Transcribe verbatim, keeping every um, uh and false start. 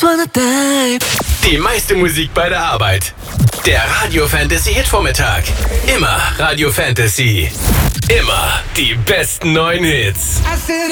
wanna dive. Die meiste Musik bei der Arbeit. Der Radio Fantasy Hitvormittag. Immer Radio Fantasy. Immer die besten neuen Hits. I said